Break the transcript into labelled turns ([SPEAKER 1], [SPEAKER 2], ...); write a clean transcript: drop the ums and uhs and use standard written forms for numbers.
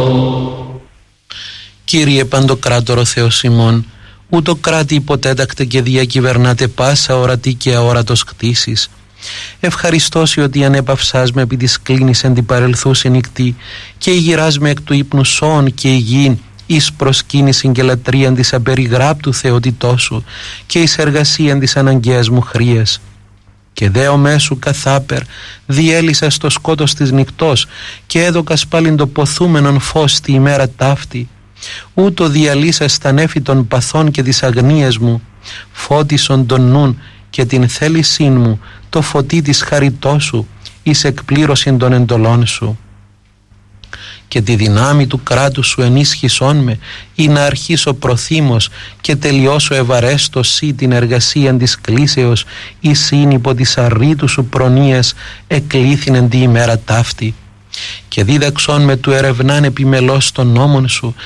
[SPEAKER 1] Κύριε Παντοκράτορο Θεός ημών, ούτω κράτη υποτέτακτε και διακυβερνάτε πάσα ορατή και αόρατος κτήσεις. Ευχαριστώσει ότι ανέπαυσάς με επί της κλίνης εν την παρελθούση νυχτή και ηγυράς με εκ του ύπνου σώων και υγιήν εις προσκύνησιν και λατρείαν της απεριγράπτου θεότητός σου και εις εργασίαν της αναγκαίας μου χρίας. Και δέο μέσου καθάπερ διέλυσα στο σκότος της νυχτός και έδωκας πάλιν το ποθούμενον φως τη ημέρα ταύτη. Ούτω διαλύσα στα νέφη των παθών και της αγνίας μου, φώτισον τον νουν και την θέλησήν μου το φωτί της χαριτός σου εις εκπλήρωσιν των εντολών σου. Και τη δυνάμει του κράτους σου ενίσχυσόν με ή να αρχίσω προθύμος και τελειώσω ευαρέστος σύ την εργασία της κλήσεως ή σύν υπό της αρρήτου σου προνοίας εκλήθην τη ημέρα ταύτη. Και δίδαξόν με του ερευνάν επιμελώς των νόμων σου